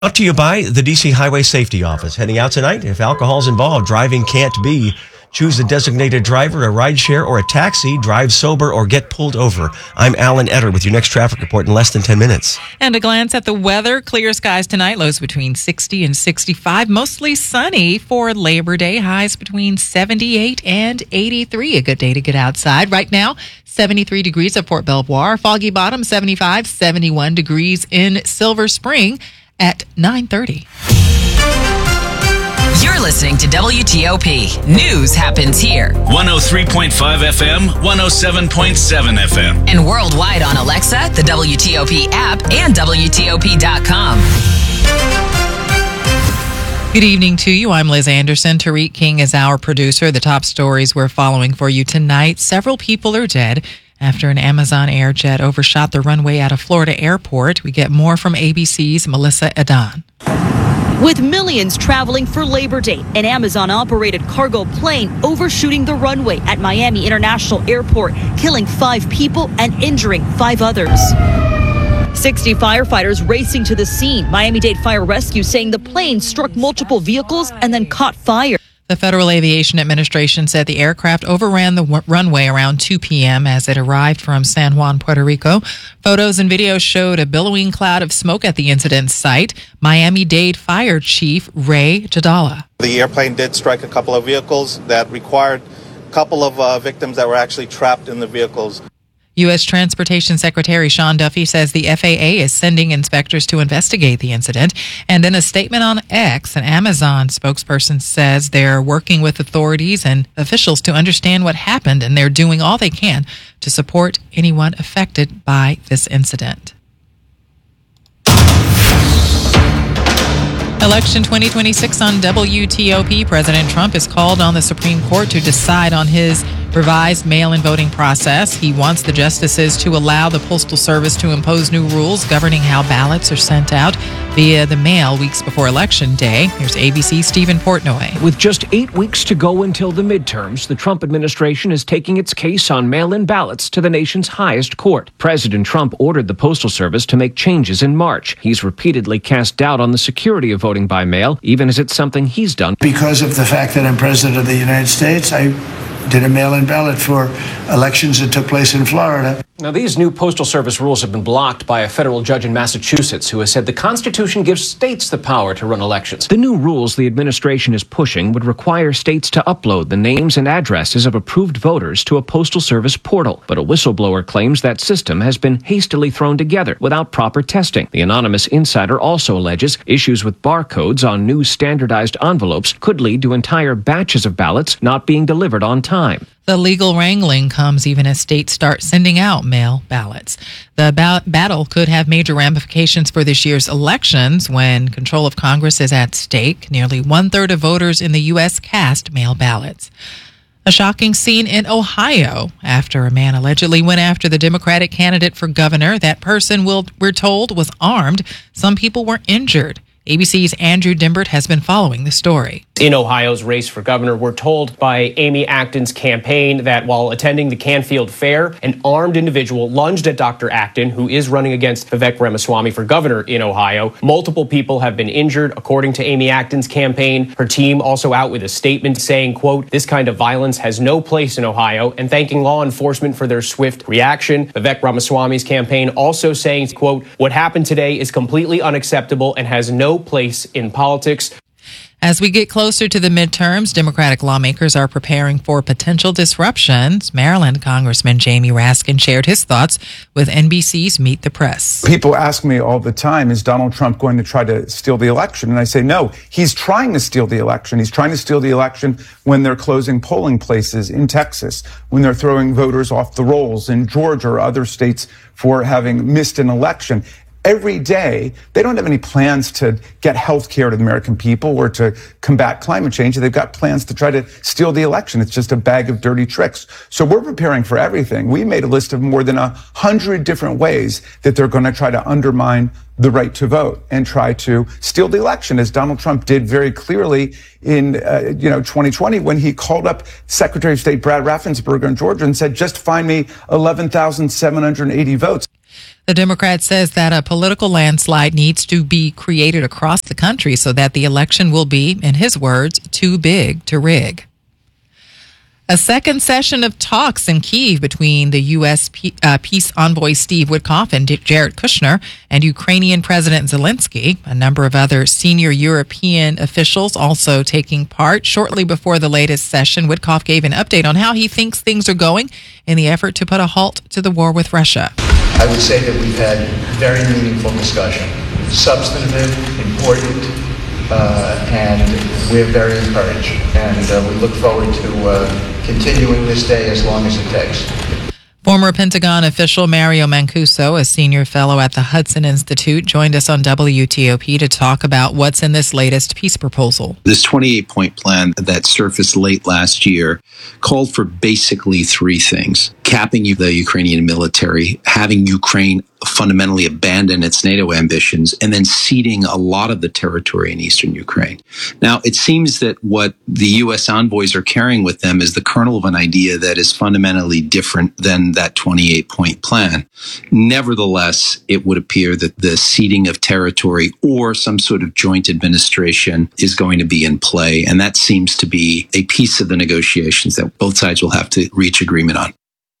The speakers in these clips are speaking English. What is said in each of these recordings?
Brought to you by the DC Highway Safety Office. Heading out tonight? If alcohol's involved, driving can't be. Choose a designated driver, a rideshare, or a taxi. Drive sober or get pulled over. I'm Alan Etter with your next traffic report in less than 10 minutes. And a glance at the weather. Clear skies tonight. Lows between 60 and 65. Mostly sunny for Labor Day. Highs between 78 and 83. A good day to get outside. Right now, 73 degrees at Fort Belvoir. Foggy Bottom, 75. 71 degrees in Silver Spring at 9:30. You're listening to WTOP. News happens here. 103.5 FM, 107.7 FM. And worldwide on Alexa, the WTOP app, and WTOP.com. Good evening to you. I'm Liz Anderson. Tariq King is our producer. The top stories we're following for you tonight. Several people are dead after an Amazon Air jet overshot the runway at a Florida airport. We get more from ABC's Melissa Adan. With millions traveling for Labor Day, an Amazon-operated cargo plane overshooting the runway at Miami International Airport, killing 5 people and injuring 5 others. 60 firefighters racing to the scene. Miami-Dade Fire Rescue saying the plane struck multiple vehicles and then caught fire. The Federal Aviation Administration said the aircraft overran the runway around 2 p.m. as it arrived from San Juan, Puerto Rico. Photos and videos showed a billowing cloud of smoke at the incident site. Miami-Dade Fire Chief Ray Jadala. The airplane did strike a couple of vehicles that required a couple of victims that were actually trapped in the vehicles. U.S. Transportation Secretary Sean Duffy says the FAA is sending inspectors to investigate the incident. And in a statement on X, an Amazon spokesperson says they're working with authorities and officials to understand what happened, and they're doing all they can to support anyone affected by this incident. Election 2026 on WTOP. President Trump has called on the Supreme Court to decide on his revised mail-in voting process. He wants the justices to allow the Postal Service to impose new rules governing how ballots are sent out via the mail weeks before Election Day. Here's ABC's Stephen Portnoy. With just 8 weeks to go until the midterms, the Trump administration is taking its case on mail-in ballots to the nation's highest court. President Trump ordered the Postal Service to make changes in March. He's repeatedly cast doubt on the security of voting by mail, even as it's something he's done. Because of the fact that I'm president of the United States, I did a mail-in ballot for elections that took place in Florida. Now, these new Postal Service rules have been blocked by a federal judge in Massachusetts who has said the Constitution gives states the power to run elections. The new rules the administration is pushing would require states to upload the names and addresses of approved voters to a Postal Service portal. But a whistleblower claims that system has been hastily thrown together without proper testing. The anonymous insider also alleges issues with barcodes on new standardized envelopes could lead to entire batches of ballots not being delivered on time. The legal wrangling comes even as states start sending out mail ballots. The battle could have major ramifications for this year's elections when control of Congress is at stake. Nearly 1/3 of voters in the U.S. cast mail ballots. A shocking scene in Ohio after a man allegedly went after the Democratic candidate for governor. That person, we're told, was armed. Some people were injured. ABC's Andrew Dimbert has been following the story. In Ohio's race for governor, we're told by Amy Acton's campaign that while attending the Canfield Fair, an armed individual lunged at Dr. Acton, who is running against Vivek Ramaswamy for governor in Ohio. Multiple people have been injured, according to Amy Acton's campaign. Her team also out with a statement saying, quote, "This kind of violence has no place in Ohio," and thanking law enforcement for their swift reaction. Vivek Ramaswamy's campaign also saying, quote, "What happened today is completely unacceptable and has no place in politics." As we get closer to the midterms, Democratic lawmakers are preparing for potential disruptions. Maryland Congressman Jamie Raskin shared his thoughts with NBC's Meet the Press. People ask me all the time, is Donald Trump going to try to steal the election? And I say, no, he's trying to steal the election. He's trying to steal the election when they're closing polling places in Texas, when they're throwing voters off the rolls in Georgia or other states for having missed an election. Every day, they don't have any plans to get health care to the American people or to combat climate change. They've got plans to try to steal the election. It's just a bag of dirty tricks. So we're preparing for everything. We made a list of more than 100 different ways that they're going to try to undermine the right to vote and try to steal the election, as Donald Trump did very clearly in 2020 when he called up Secretary of State Brad Raffensperger in Georgia and said, just find me 11,780 votes. The Democrat says that a political landslide needs to be created across the country so that the election will be, in his words, too big to rig. A second session of talks in Kyiv between the U.S. peace envoy Steve Witkoff and Jared Kushner and Ukrainian President Zelensky. A number of other senior European officials also taking part. Shortly before the latest session, Witkoff gave an update on how he thinks things are going in the effort to put a halt to the war with Russia. I would say that we've had very meaningful discussion, substantive, important, and we're very encouraged. And we look forward to continuing this day as long as it takes. Former Pentagon official Mario Mancuso, a senior fellow at the Hudson Institute, joined us on WTOP to talk about what's in this latest peace proposal. This 28-point plan that surfaced late last year called for basically three things: capping the Ukrainian military, having Ukraine fundamentally abandon its NATO ambitions, and then ceding a lot of the territory in eastern Ukraine. Now, it seems that what the U.S. envoys are carrying with them is the kernel of an idea that is fundamentally different than that 28-point plan. Nevertheless, it would appear that the ceding of territory or some sort of joint administration is going to be in play, and that seems to be a piece of the negotiations that both sides will have to reach agreement on.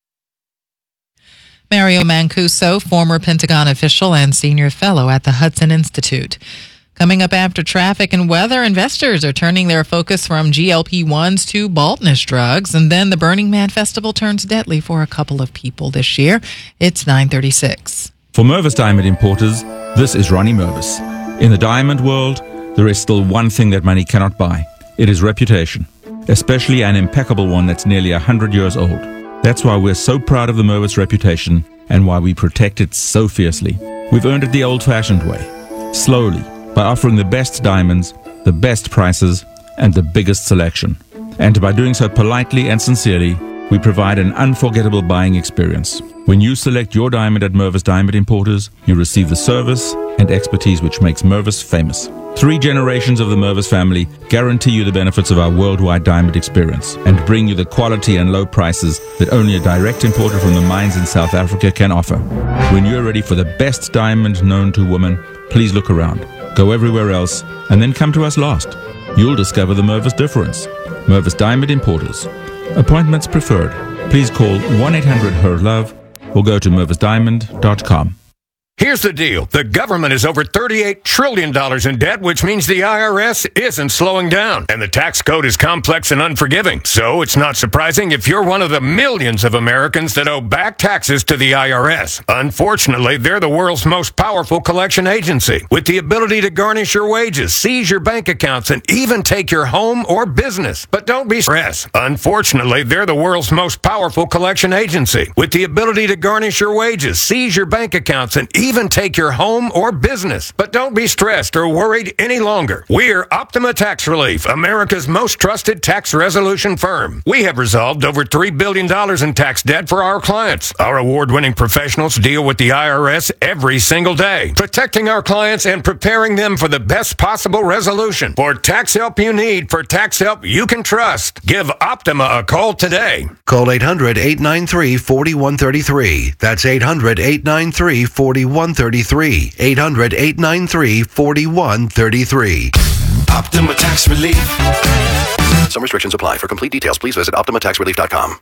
Mario Mancuso, former Pentagon official and senior fellow at the Hudson Institute. Coming up after traffic and weather, investors are turning their focus from GLP-1s to Baltness drugs. And then the Burning Man Festival turns deadly for a couple of people this year. It's 9:36. For Mervis Diamond Importers, this is Ronnie Mervis. In the diamond world, there is still one thing that money cannot buy. It is reputation, especially an impeccable one that's nearly 100 years old. That's why we're so proud of the Mervis reputation and why we protect it so fiercely. We've earned it the old-fashioned way, slowly, by offering the best diamonds, the best prices, and the biggest selection. And by doing so politely and sincerely, we provide an unforgettable buying experience. When you select your diamond at Mervis Diamond Importers, you receive the service and expertise which makes Mervis famous. 3 generations of the Mervis family guarantee you the benefits of our worldwide diamond experience and bring you the quality and low prices that only a direct importer from the mines in South Africa can offer. When you're ready for the best diamond known to woman, please look around. Go everywhere else and then come to us last. You'll discover the Mervis difference. Mervis Diamond Importers. Appointments preferred. Please call 1-800-HER-LOVE or go to mervisdiamond.com. Here's the deal. The government is over $38 trillion in debt, which means the IRS isn't slowing down. And the tax code is complex and unforgiving. So it's not surprising if you're one of the millions of Americans that owe back taxes to the IRS. Unfortunately, they're the world's most powerful collection agency, with the ability to garnish your wages, seize your bank accounts, and even take your home or business. But don't be stressed. Unfortunately, they're the world's most powerful collection agency, with the ability to garnish your wages, seize your bank accounts, and even take your home or business. But don't be stressed or worried any longer. We're Optima Tax Relief, America's most trusted tax resolution firm. We have resolved over $3 billion in tax debt for our clients. Our award-winning professionals deal with the IRS every single day, protecting our clients and preparing them for the best possible resolution. For tax help you need, for tax help you can trust, give Optima a call today. Call 800-893-4133. That's 800-893-4133. 800-893-4133. Optima Tax Relief. Some restrictions apply. For complete details, please visit OptimaTaxRelief.com.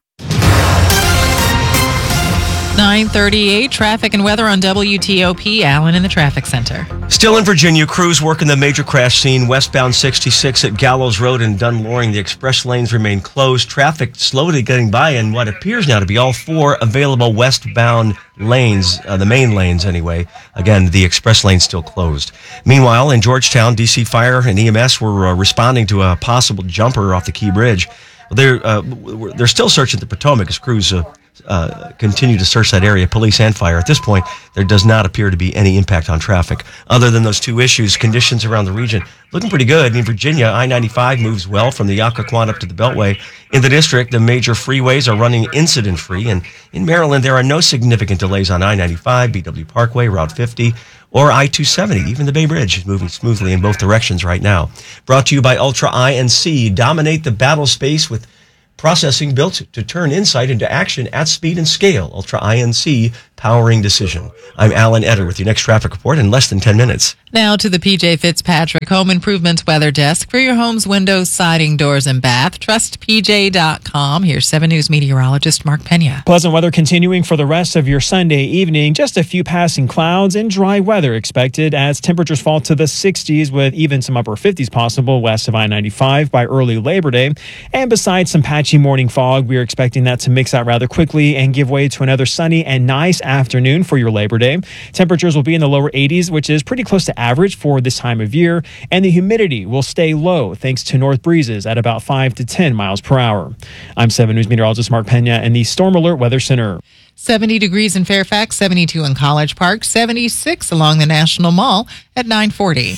9:38, traffic and weather on WTOP. Alan in the traffic center. Still in Virginia, crews working the major crash scene westbound 66 at Gallows Road in Dunloring. The express lanes remain closed. Traffic slowly getting by in what appears now to be all 4 available westbound lanes, the main lanes anyway. Again, the express lane's still closed. Meanwhile, in Georgetown, DC Fire and EMS were responding to a possible jumper off the Key Bridge. They're still searching the Potomac as crews continue to search that area, police and fire. At this point, there does not appear to be any impact on traffic. Other than those 2 issues, conditions around the region looking pretty good. In Virginia, I-95 moves well from the Occoquan up to the Beltway. In the district, the major freeways are running incident-free. And in Maryland, there are no significant delays on I-95, BW Parkway, Route 50, or I-270. Even the Bay Bridge is moving smoothly in both directions right now. Brought to you by Ultra INC. Dominate the battle space with processing built to turn insight into action at speed and scale. UltraINC.com. powering decision. I'm Alan Etter with your next traffic report in less than 10 minutes. Now to the PJ Fitzpatrick Home Improvements Weather Desk for your home's windows, siding, doors, and bath. TrustPJ.com. Here's 7 News meteorologist Mark Pena. Pleasant weather continuing for the rest of your Sunday evening. Just a few passing clouds and dry weather expected as temperatures fall to the 60s with even some upper 50s possible west of I-95 by early Labor Day. And besides some patchy morning fog, we are expecting that to mix out rather quickly and give way to another sunny and nice afternoon for your Labor Day. Temperatures will be in the lower 80s, which is pretty close to average for this time of year, and the humidity will stay low thanks to north breezes at about 5 to 10 miles per hour. I'm 7 News meteorologist Mark Pena in the Storm Alert Weather Center. 70 degrees in Fairfax, 72 in College Park, 76 along the National Mall at 940.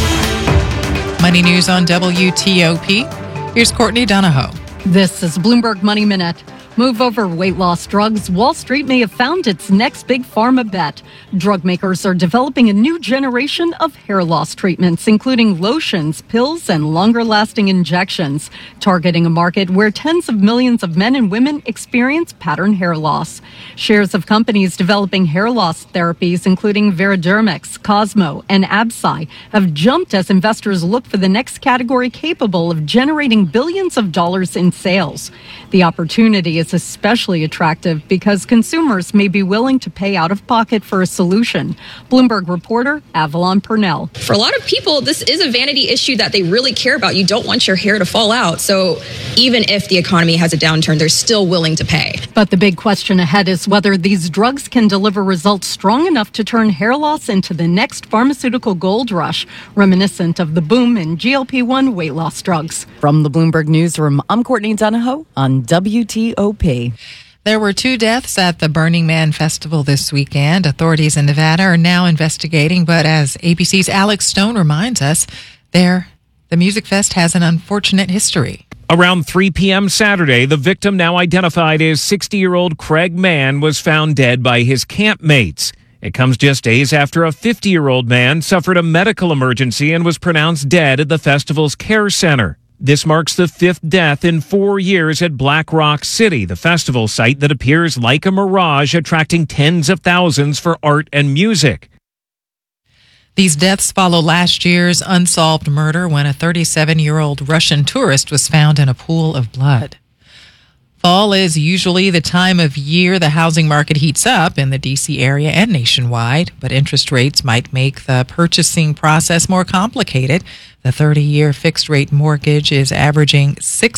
Money news on WTOP. Here's Courtney Donahoe. This is Bloomberg Money Minute. Move over weight loss drugs. Wall Street may have found its next big pharma bet. Drug makers are developing a new generation of hair loss treatments, including lotions, pills, and longer-lasting injections, targeting a market where tens of millions of men and women experience pattern hair loss. Shares of companies developing hair loss therapies, including Veridermics, Cosmo, and Absci, have jumped as investors look for the next category capable of generating billions of dollars in sales. The opportunity is especially attractive because consumers may be willing to pay out of pocket for a solution. Bloomberg reporter Avalon Purnell. For a lot of people, this is a vanity issue that they really care about. You don't want your hair to fall out. So even if the economy has a downturn, they're still willing to pay. But the big question ahead is whether these drugs can deliver results strong enough to turn hair loss into the next pharmaceutical gold rush, reminiscent of the boom in GLP-1 weight loss drugs. From the Bloomberg Newsroom, I'm Courtney Donahoe on WTOP. There were 2 deaths at the Burning Man Festival this weekend. Authorities in Nevada are now investigating, but as ABC's Alex Stone reminds us, the Music Fest has an unfortunate history. Around 3 p.m. Saturday, the victim, now identified as 60-year-old Craig Mann, was found dead by his campmates. It comes just days after a 50-year-old man suffered a medical emergency and was pronounced dead at the festival's care center. This marks the 5th death in 4 years at Black Rock City, the festival site that appears like a mirage, attracting tens of thousands for art and music. These deaths follow last year's unsolved murder when a 37-year-old Russian tourist was found in a pool of blood. Fall is usually the time of year the housing market heats up in the D.C. area and nationwide, but interest rates might make the purchasing process more complicated. The 30-year fixed-rate mortgage is averaging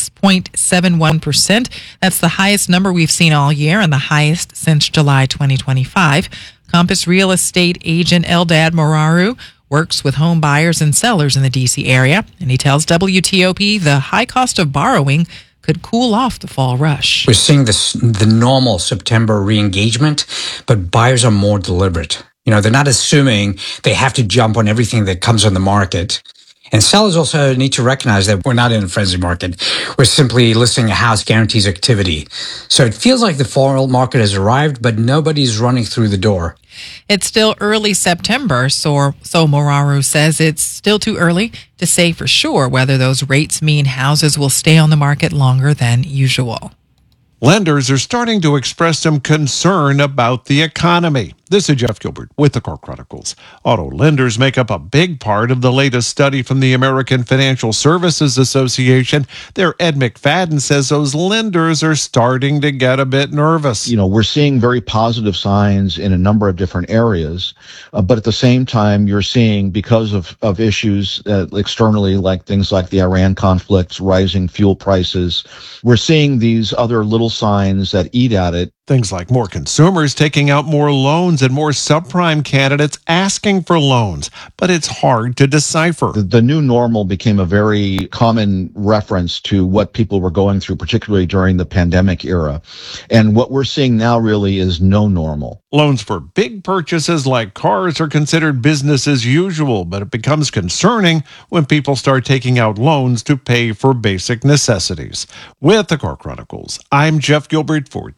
6.71%. That's the highest number we've seen all year and the highest since July 2025. Compass Real Estate agent Eldad Moraru works with home buyers and sellers in the D.C. area, and he tells WTOP the high cost of borrowing could cool off the fall rush. We're seeing the normal September re-engagement, but buyers are more deliberate. They're not assuming they have to jump on everything that comes on the market. And sellers also need to recognize that we're not in a frenzy market. We're simply listing a house guarantees activity. So it feels like the fall market has arrived, but nobody's running through the door. It's still early September, so Moraru says it's still too early to say for sure whether those rates mean houses will stay on the market longer than usual. Lenders are starting to express some concern about the economy. This is Jeff Gilbert with the Car Chronicles. Auto lenders make up a big part of the latest study from the American Financial Services Association. Their Ed McFadden says those lenders are starting to get a bit nervous. We're seeing very positive signs in a number of different areas, but at the same time, you're seeing, because of issues externally, like things like the Iran conflict, rising fuel prices, we're seeing these other little signs that eat at it. Things like more consumers taking out more loans and more subprime candidates asking for loans, but it's hard to decipher. The new normal became a very common reference to what people were going through, particularly during the pandemic era. And what we're seeing now really is no normal. Loans for big purchases like cars are considered business as usual, but it becomes concerning when people start taking out loans to pay for basic necessities. With the Car Chronicles, I'm Jeff Gilbert for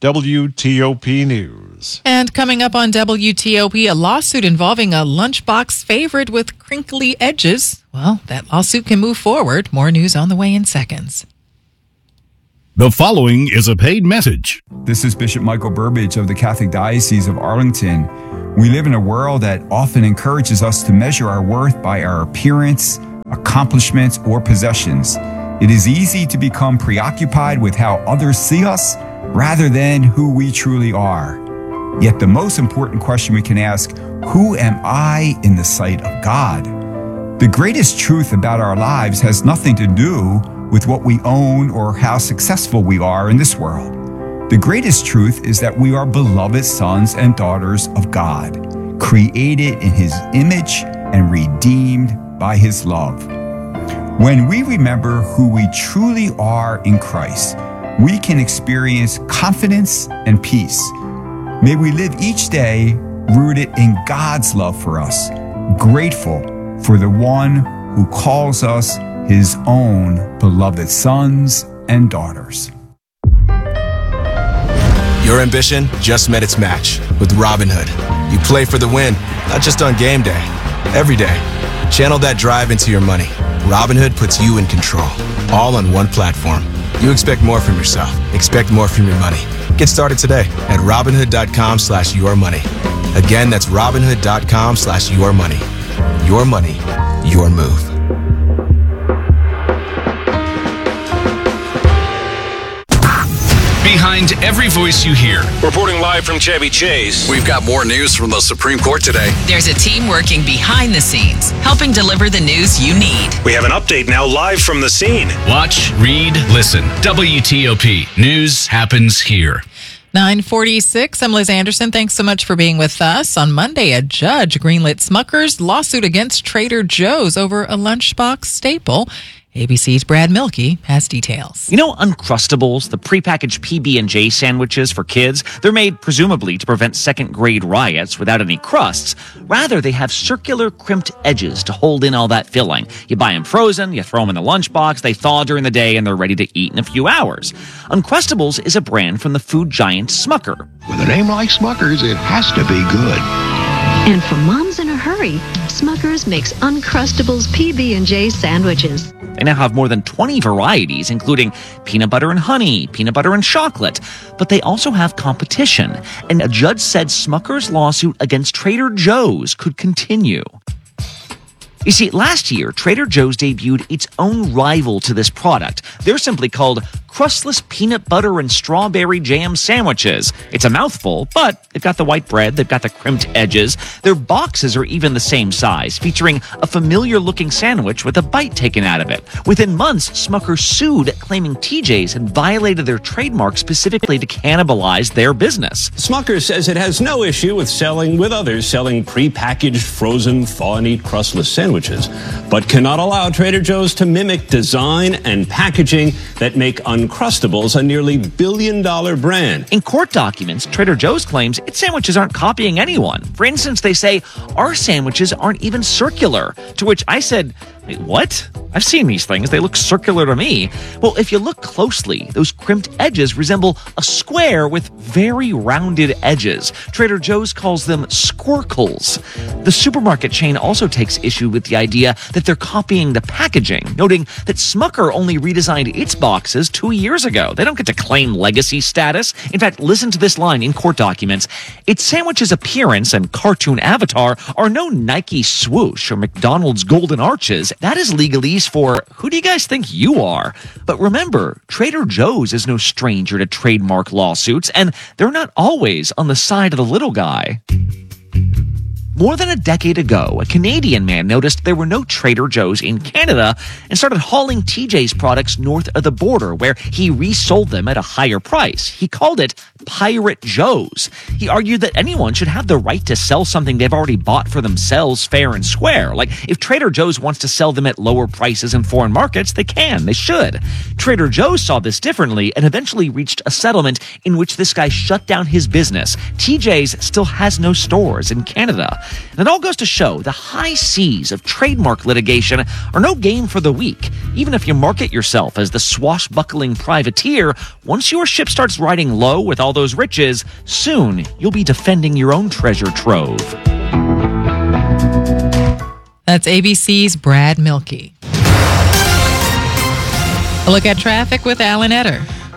WTOP News. And coming up on WTOP, a lawsuit involving a lunchbox favorite with crinkly edges. Well, that lawsuit can move forward. More news on the way in seconds. The following is a paid message. This is Bishop Michael Burbidge of the Catholic Diocese of Arlington. We live in a world that often encourages us to measure our worth by our appearance, accomplishments, or possessions. It is easy to become preoccupied with how others see us rather than who we truly are. Yet the most important question we can ask, who am I in the sight of God? The greatest truth about our lives has nothing to do with what we own or how successful we are in this world. The greatest truth is that we are beloved sons and daughters of God, created in His image and redeemed by His love. When we remember who we truly are in Christ, we can experience confidence and peace. May we live each day rooted in God's love for us, grateful for the one who calls us His own beloved sons and daughters. Your ambition just met its match with Robinhood. You play for the win, not just on game day, every day. Channel that drive into your money. Robinhood puts you in control, all on one platform. You expect more from yourself. Expect more from your money. Get started today at Robinhood.com/yourmoney. Again, that's Robinhood.com/yourmoney. Your money, your move. Behind every voice you hear. Reporting live from Chevy Chase. We've got more news from the Supreme Court today. There's a team working behind the scenes, helping deliver the news you need. We have an update now live from the scene. Watch, read, listen. WTOP. News happens here. 9:46. I'm Liz Anderson. Thanks so much for being with us. On Monday, a judge greenlit Smucker's lawsuit against Trader Joe's over a lunchbox staple. ABC's Brad Milkey has details. You know Uncrustables, the prepackaged PB&J sandwiches for kids? They're made presumably to prevent second-grade riots without any crusts. Rather, they have circular crimped edges to hold in all that filling. You buy them frozen, you throw them in the lunchbox, they thaw during the day, and they're ready to eat in a few hours. Uncrustables is a brand from the food giant Smucker. With a name like Smucker's, it has to be good. And for moms in a hurry, Smucker's makes Uncrustables PB&J sandwiches. They now have more than 20 varieties, including peanut butter and honey, peanut butter and chocolate. But they also have competition. And a judge said Smucker's lawsuit against Trader Joe's could continue. You see, last year, Trader Joe's debuted its own rival to this product. They're simply called crustless peanut butter and strawberry jam sandwiches. It's a mouthful, but they've got the white bread, they've got the crimped edges. Their boxes are even the same size, featuring a familiar-looking sandwich with a bite taken out of it. Within months, Smucker sued, claiming TJ's had violated their trademark specifically to cannibalize their business. Smucker says it has no issue with others selling prepackaged, frozen, thaw-and-eat crustless sandwiches, but cannot allow Trader Joe's to mimic design and packaging that make Uncrustables a nearly billion-dollar brand. In court documents, Trader Joe's claims its sandwiches aren't copying anyone. For instance, they say, our sandwiches aren't even circular. To which I said, wait, what? I've seen these things. They look circular to me. Well, if you look closely, those crimped edges resemble a square with very rounded edges. Trader Joe's calls them squircles. The supermarket chain also takes issue with the idea that they're copying the packaging, noting that Smucker only redesigned its boxes 2 years ago. They don't get to claim legacy status. In fact, listen to this line in court documents. Its sandwich's appearance and cartoon avatar are no Nike swoosh or McDonald's golden arches. That is legalese for, who do you guys think you are? But remember, Trader Joe's is no stranger to trademark lawsuits, and they're not always on the side of the little guy. More than a decade ago, a Canadian man noticed there were no Trader Joe's in Canada and started hauling TJ's products north of the border, where he resold them at a higher price. He called it Pirate Joe's. He argued that anyone should have the right to sell something they've already bought for themselves fair and square. Like, if Trader Joe's wants to sell them at lower prices in foreign markets, they can, they should. Trader Joe's saw this differently and eventually reached a settlement in which this guy shut down his business. TJ's still has no stores in Canada. And it all goes to show the high seas of trademark litigation are no game for the weak. Even if you market yourself as the swashbuckling privateer, once your ship starts riding low with all those riches, soon you'll be defending your own treasure trove. That's ABC's Brad Milkey. A look at traffic with Alan Etter.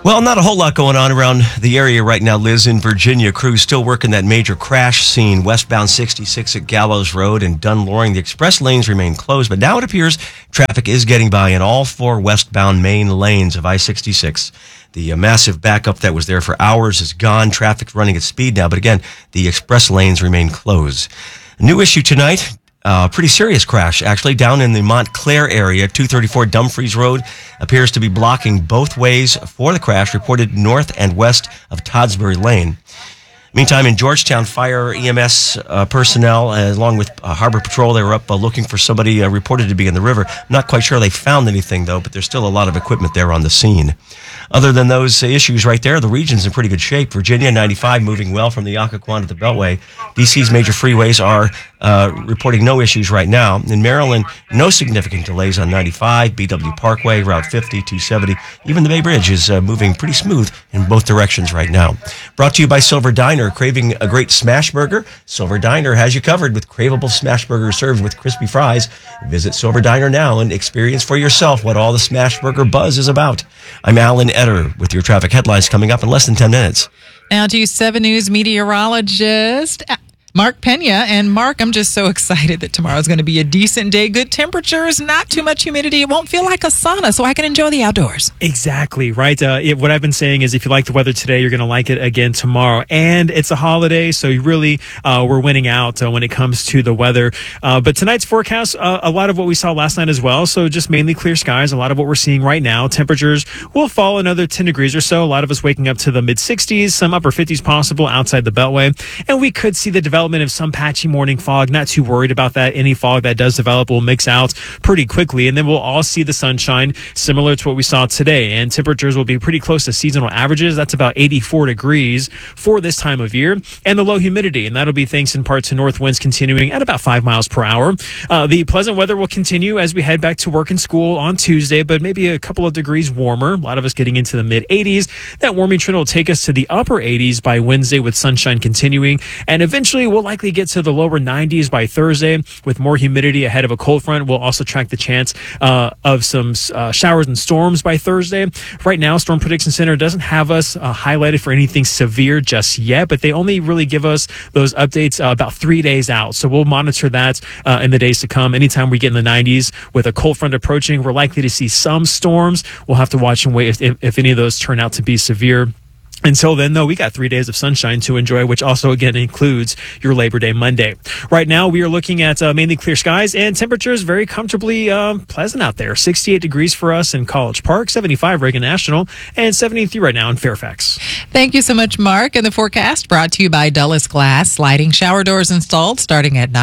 Well, not a whole lot going on around the area right now, Liz. In Virginia, crews still working that major crash scene westbound 66 at Gallows Road and Dunn-Loring. The express lanes remain closed, but now it appears traffic is getting by in all 4 westbound main lanes of I-66. The massive backup that was there for hours is gone. Traffic's running at speed now, but again, the express lanes remain closed. A new issue tonight. Pretty serious crash, actually, down in the Montclair area. 234 Dumfries Road appears to be blocking both ways for the crash, reported north and west of Toddsbury Lane. Meantime, in Georgetown, fire EMS personnel, along with Harbor Patrol, they were up looking for somebody reported to be in the river. I'm not quite sure they found anything, though, but there's still a lot of equipment there on the scene. Other than those issues right there, the region's in pretty good shape. Virginia, 95, moving well from the Occoquan to the Beltway. D.C.'s major freeways are reporting no issues right now. In Maryland, no significant delays on 95, BW Parkway, Route 50, 270. Even the Bay Bridge is moving pretty smooth in both directions right now. Brought to you by Silver Diner. Craving a great smash burger? Silver Diner has you covered with craveable smash burgers served with crispy fries. Visit Silver Diner now and experience for yourself what all the smash burger buzz is about. I'm Alan Etter with your traffic headlines coming up in less than 10 minutes. Now to 7 News meteorologist Mark Pena. And Mark, I'm just so excited that tomorrow's going to be a decent day. Good temperatures, not too much humidity. It won't feel like a sauna, so I can enjoy the outdoors. Exactly, right? What I've been saying is if you like the weather today, you're going to like it again tomorrow. And it's a holiday, so you really we're winning out when it comes to the weather. But tonight's forecast, a lot of what we saw last night as well. So just mainly clear skies, a lot of what we're seeing right now. Temperatures will fall another 10 degrees or so. A lot of us waking up to the mid-60s, some upper 50s possible outside the Beltway. And we could see the development of some patchy morning fog. Not too worried about that. Any fog that does develop will mix out pretty quickly, and then we'll all see the sunshine similar to what we saw today. And temperatures will be pretty close to seasonal averages. That's about 84 degrees for this time of year. And the low humidity, and that'll be thanks in part to north winds continuing at about 5 miles per hour. The pleasant weather will continue as we head back to work and school on Tuesday, but maybe a couple of degrees warmer. A lot of us getting into the mid-80s. That warming trend will take us to the upper 80s by Wednesday with sunshine continuing, and eventually we'll likely get to the lower 90s by Thursday with more humidity ahead of a cold front. We'll also track the chance of some showers and storms by Thursday. Right now, Storm Prediction Center doesn't have us highlighted for anything severe just yet, but they only really give us those updates about 3 days out. So we'll monitor that in the days to come. Anytime we get in the 90s with a cold front approaching, we're likely to see some storms. We'll have to watch and wait if any of those turn out to be severe. Until then, though, we got 3 days of sunshine to enjoy, which also, again, includes your Labor Day Monday. Right now, we are looking at mainly clear skies and temperatures very comfortably pleasant out there. 68 degrees for us in College Park, 75 Reagan National, and 73 right now in Fairfax. Thank you so much, Mark. And the forecast brought to you by Dulles Glass. Sliding shower doors installed starting at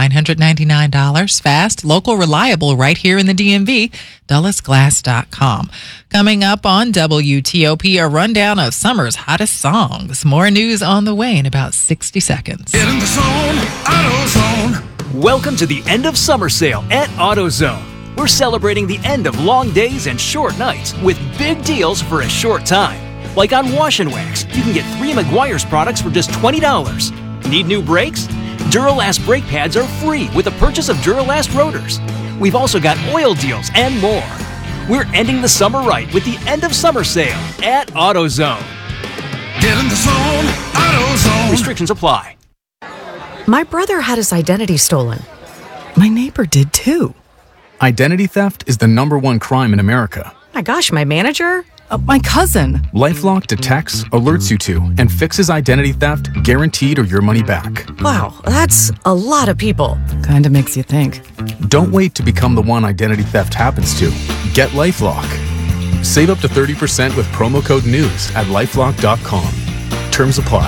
$999. Fast, local, reliable, right here in the DMV. DullesGlass.com. Coming up on WTOP, a rundown of summer's hottest songs. More news on the way in about 60 seconds. Get in the zone, AutoZone. Welcome to the end of summer sale at AutoZone. We're celebrating the end of long days and short nights with big deals for a short time. Like on Wash and Wax, you can get 3 Meguiar's products for just $20. Need new brakes? Duralast brake pads are free with the purchase of Duralast rotors. We've also got oil deals and more. We're ending the summer right with the end of summer sale at AutoZone. Get in the zone, AutoZone. Restrictions apply. My brother had his identity stolen. My neighbor did too. Identity theft is the #1 crime in America. My gosh, my manager? My cousin. LifeLock detects, alerts you to, and fixes identity theft guaranteed or your money back. Wow, that's a lot of people. Kinda makes you think. Don't wait to become the one identity theft happens to. Get LifeLock. Save up to 30% with promo code NEWS at LifeLock.com. Terms apply.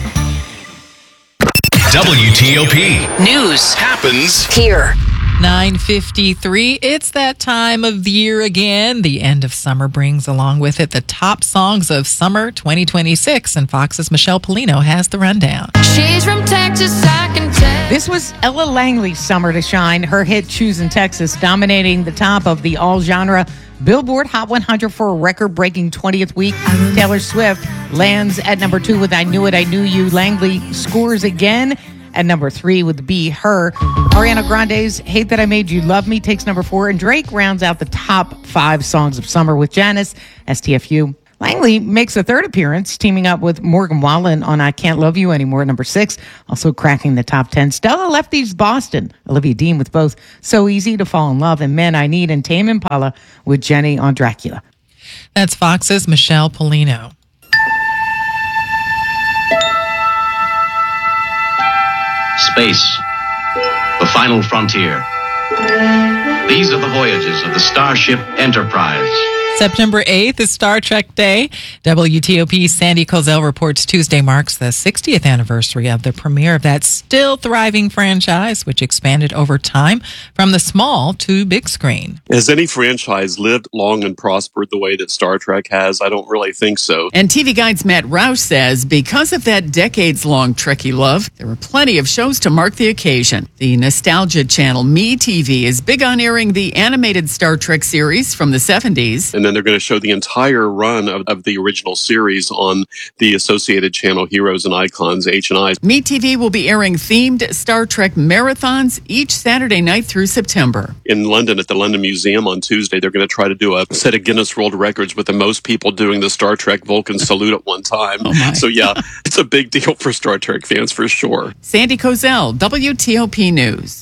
WTOP. News happens here. 9:53. It's that time of the year again. The end of summer brings along with it the top songs of summer 2026, and Fox's Michelle Polino has the rundown. She's from Texas, I can tell. This was Ella Langley's summer to shine. Her hit "Choosing Texas" dominating the top of the all-genre Billboard Hot 100 for a record-breaking 20th week. Taylor Swift lands at number 2 with "I Knew It, I Knew You." Langley scores again at number 3 with "Be Her." Ariana Grande's "Hate That I Made You Love Me" takes number 4, and Drake rounds out the top 5 songs of summer with Janice, STFU. Langley makes a third appearance, teaming up with Morgan Wallen on I Can't Love You Anymore, number 6, also cracking the top 10. Stella Lefty's Boston, Olivia Dean with both So Easy to Fall in Love and Men I Need, and Tame Impala with Jenny on Dracula. That's Fox's Michelle Polino. Space, the final frontier. These are the voyages of the Starship Enterprise. September 8th is Star Trek Day. WTOP's Sandy Kozel reports Tuesday marks the 60th anniversary of the premiere of that still thriving franchise, which expanded over time from the small to big screen. Has any franchise lived long and prospered the way that Star Trek has? I don't really think so. And TV Guide's Matt Roush says because of that decades-long Trekkie love, there were plenty of shows to mark the occasion. The nostalgia channel MeTV is big on airing the animated Star Trek series from the 70s. And then they're going to show the entire run of the original series on the associated channel Heroes and Icons, H&I. MeTV will be airing themed Star Trek marathons each Saturday night through September. In London, at the London Museum on Tuesday, they're going to try to do a set of Guinness World Records with the most people doing the Star Trek Vulcan salute at one time. So yeah, it's a big deal for Star Trek fans for sure. Sandy Kozel, WTOP News.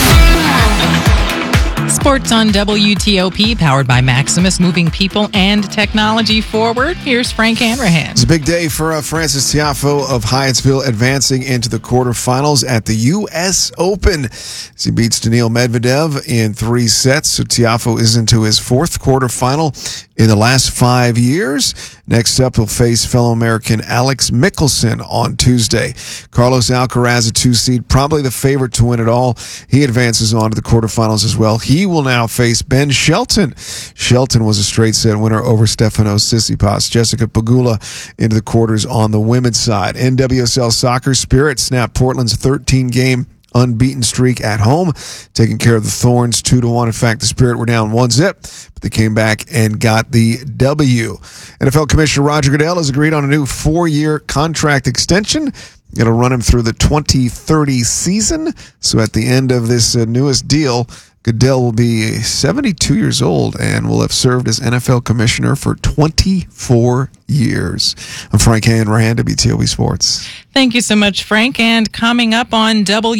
Sports on WTOP, powered by Maximus, moving people and technology forward. Here's Frank Hanrahan. It's a big day for Francis Tiafoe of Hyattsville, advancing into the quarterfinals at the U.S. Open as he beats Daniil Medvedev in 3 sets. So Tiafoe is into his 4th quarterfinal in the last 5 years. Next up, he'll face fellow American Alex Mickelson on Tuesday. Carlos Alcaraz, a 2-seed, probably the favorite to win it all. He advances on to the quarterfinals as well. He will now face Ben Shelton. Shelton was a straight set winner over Stefanos Tsitsipas. Jessica Pegula into the quarters on the women's side. NWSL Soccer, Spirit snapped Portland's 13-game unbeaten streak at home, taking care of the Thorns 2-1. In fact, the Spirit were down 1-0, but they came back and got the W. NFL Commissioner Roger Goodell has agreed on a new 4-year contract extension. It'll run him through the 2030 season. So at the end of this newest deal, Goodell will be 72 years old and will have served as NFL commissioner for 24 years. I'm Frank Hanrahan, WTOP Sports. Thank you so much, Frank. And coming up on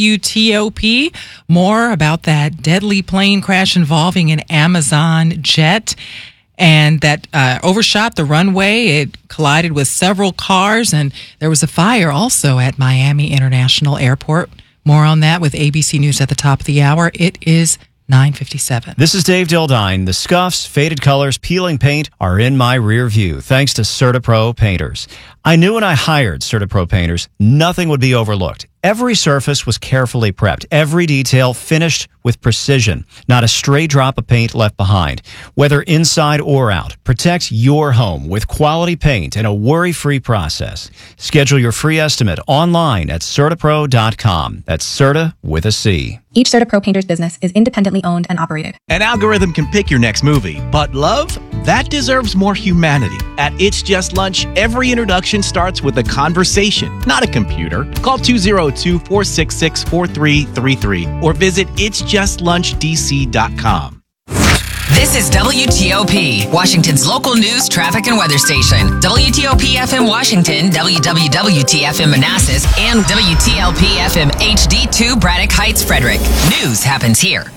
WTOP, more about that deadly plane crash involving an Amazon jet and that overshot the runway. It collided with several cars, and there was a fire also at Miami International Airport. More on that with ABC News at the top of the hour. It is 9:57. This is Dave Dildine. The scuffs, faded colors, peeling paint are in my rear view thanks to CertaPro painters. I knew when I hired CertaPro painters, nothing would be overlooked. Every surface was carefully prepped, every detail finished with precision. Not a stray drop of paint left behind. Whether inside or out, protect your home with quality paint and a worry-free process. Schedule your free estimate online at CertaPro.com. That's Certa with a C. Each CertaPro painter's business is independently owned and operated. An algorithm can pick your next movie, but love? That deserves more humanity. At It's Just Lunch, every introduction starts with a conversation, not a computer. Call 202-466-4333 or visit itsjustllunchdc.com. This is WTOP, Washington's local news, traffic, and weather station. WTOP FM Washington, WWWT FM Manassas, and WTLP FM HD2 Braddock Heights, Frederick. News happens here.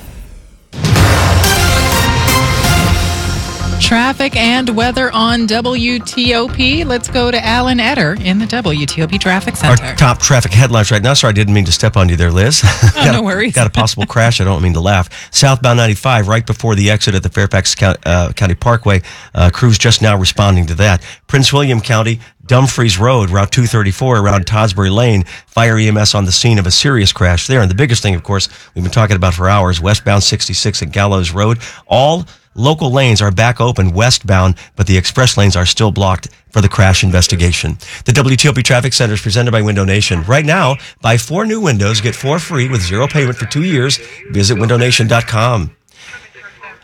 Traffic and weather on WTOP. Let's go to Alan Etter in the WTOP Traffic Center. Our top traffic headlines right now. Sorry, I didn't mean to step on you there, Liz. No worries. Got a possible crash. I don't mean to laugh. Southbound 95, right before the exit at the Fairfax County Parkway. Crews just now responding to that. Prince William County, Dumfries Road, Route 234 around Todsbury Lane. Fire EMS on the scene of a serious crash there. And the biggest thing, of course, we've been talking about for hours, westbound 66 at Gallows Road. All local lanes are back open westbound, but the express lanes are still blocked for the crash investigation. The WTOP Traffic Center is presented by Window Nation. Right now, buy 4 new windows, get 4 free with 0 payment for 2 years. Visit windownation.com.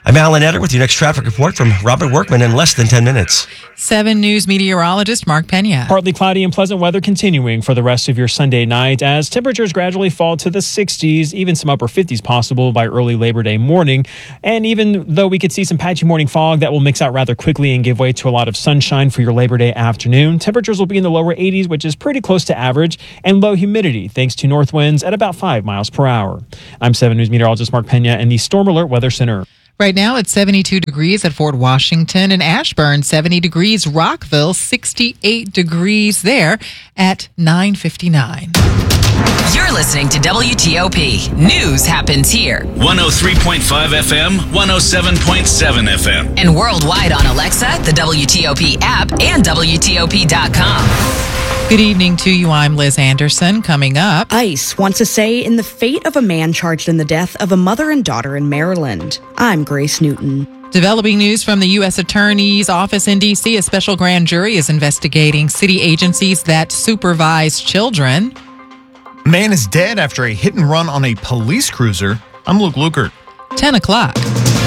I'm Alan Etter with your next traffic report from Robert Workman in less than 10 minutes. 7 News meteorologist Mark Pena. Partly cloudy and pleasant weather continuing for the rest of your Sunday night as temperatures gradually fall to the 60s, even some upper 50s possible by early Labor Day morning. And even though we could see some patchy morning fog, that will mix out rather quickly and give way to a lot of sunshine for your Labor Day afternoon. Temperatures will be in the lower 80s, which is pretty close to average, and low humidity thanks to north winds at about 5 miles per hour. I'm 7 News meteorologist Mark Pena in the Storm Alert Weather Center. Right now it's 72 degrees at Fort Washington and Ashburn, 70 degrees, Rockville, 68 degrees there at 9:59. You're listening to WTOP. News happens here. 103.5 FM, 107.7 FM. And worldwide on Alexa, the WTOP app, and WTOP.com. Good evening to you. I'm Liz Anderson. Coming up, ICE wants a say in the fate of a man charged in the death of a mother and daughter in Maryland. I'm Grace Newton. Developing news from the U.S. Attorney's Office in D.C. A special grand jury is investigating city agencies that supervise children. Man is dead after a hit and run on a police cruiser. I'm Luke Lukert. 10 o'clock.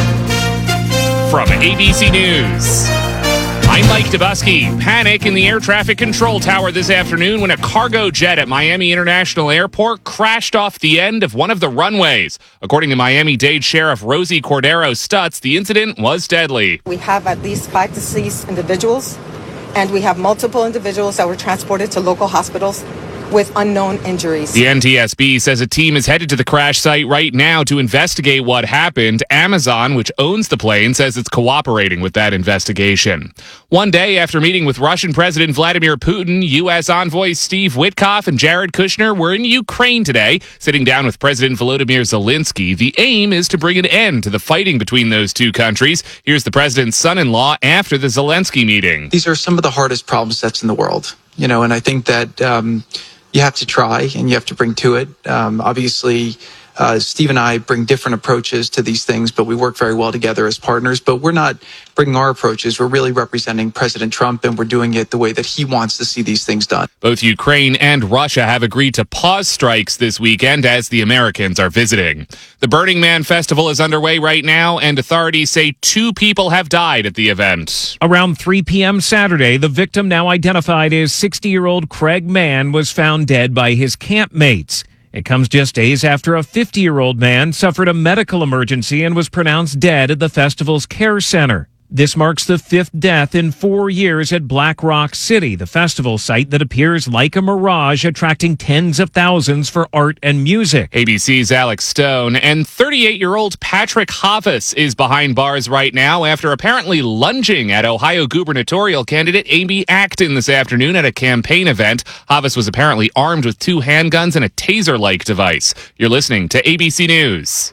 From ABC News, I'm Mike Dubusky. Panic in the air traffic control tower this afternoon when a cargo jet at Miami International Airport crashed off the end of one of the runways. According to Miami-Dade Sheriff Rosie Cordero Stutz, the incident was deadly. We have at least 5 deceased individuals, and we have multiple individuals that were transported to local hospitals with unknown injuries. The NTSB says a team is headed to the crash site right now to investigate what happened. Amazon, which owns the plane, says it's cooperating with that investigation. One day after meeting with Russian President Vladimir Putin, U.S. envoys Steve Witkoff and Jared Kushner were in Ukraine today, sitting down with President Volodymyr Zelensky. The aim is to bring an end to the fighting between those two countries. Here's the president's son-in-law after the Zelensky meeting. These are some of the hardest problem sets in the world, and I think that you have to try and you have to bring to it. Obviously, Steve and I bring different approaches to these things, but we work very well together as partners. But we're not bringing our approaches. We're really representing President Trump, and we're doing it the way that he wants to see these things done. Both Ukraine and Russia have agreed to pause strikes this weekend as the Americans are visiting. The Burning Man Festival is underway right now, and authorities say 2 people have died at the event. Around 3 p.m. Saturday, the victim, now identified as 60-year-old Craig Mann, was found dead by his campmates. It comes just days after a 50-year-old man suffered a medical emergency and was pronounced dead at the festival's care center. This marks the 5th death in 4 years at Black Rock City, the festival site that appears like a mirage, attracting tens of thousands for art and music. ABC's Alex Stone and 38-year-old Patrick Havas is behind bars right now after apparently lunging at Ohio gubernatorial candidate Amy Acton this afternoon at a campaign event. Havas was apparently armed with 2 handguns and a taser-like device. You're listening to ABC News.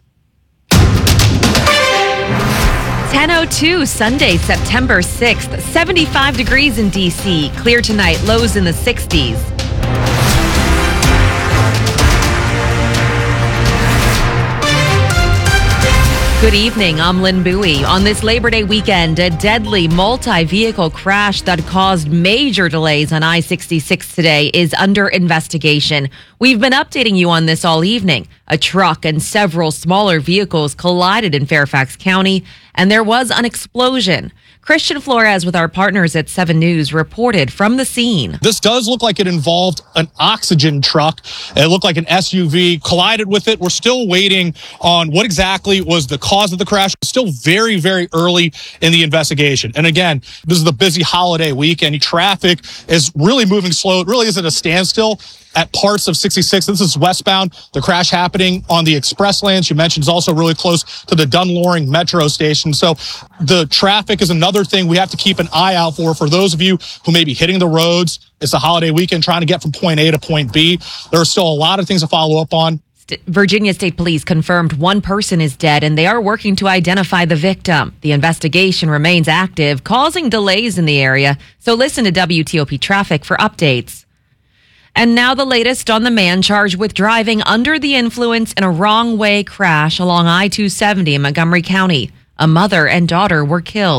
10:02 Sunday, September 6th, 75 degrees in D.C. Clear tonight, lows in the 60s. Good evening, I'm Lynn Bowie. On this Labor Day weekend, a deadly multi-vehicle crash that caused major delays on I-66 today is under investigation. We've been updating you on this all evening. A truck and several smaller vehicles collided in Fairfax County, and there was an explosion. Christian Flores with our partners at 7 News reported from the scene. This does look like it involved an oxygen truck. It looked like an SUV collided with it. We're still waiting on what exactly was the cause of the crash. It's still very, very early in the investigation. And again, this is the busy holiday weekend. Traffic is really moving slow. It really isn't a standstill at parts of 66. This is westbound. The crash happening on the express lanes. You mentioned is also really close to the Dunloring metro station. So the traffic is another thing we have to keep an eye out for those of you who may be hitting the roads. It's a holiday weekend trying to get from point A to point B. There are still a lot of things to follow up on. Virginia State Police confirmed 1 person is dead, and they are working to identify the victim. The investigation remains active, causing delays in the area. So listen to WTOP Traffic for updates. And now the latest on the man charged with driving under the influence in a wrong-way crash along I-270 in Montgomery County. A mother and daughter were killed.